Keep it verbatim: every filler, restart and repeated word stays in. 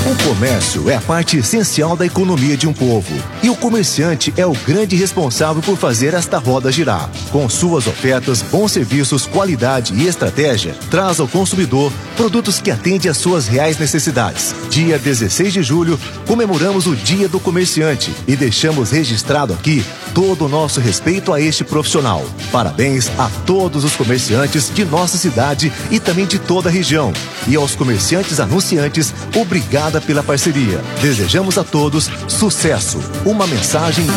O comércio é a parte essencial da economia de um povo. E o comerciante é o grande responsável por fazer esta roda girar. Com suas ofertas, bons serviços, qualidade e estratégia, traz ao consumidor produtos que atendem às suas reais necessidades. Dia dezesseis de julho, comemoramos o Dia do Comerciante e deixamos registrado aqui todo o nosso respeito a este profissional. Parabéns a todos os comerciantes de nossa cidade e também de toda a região. E aos comerciantes anunciantes, obrigada pela parceria. Desejamos a todos sucesso. Uma mensagem da